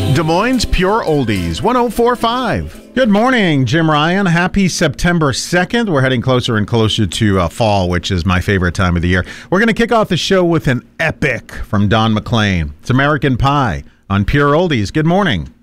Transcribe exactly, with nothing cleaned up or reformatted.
Des Moines Pure Oldies, one oh four point five. Good morning, Jim Ryan. Happy September second. We're heading closer and closer to uh, fall, which is my favorite time of the year. We're going to kick off the show with an epic from Don McLean. It's American Pie on Pure Oldies. Good morning.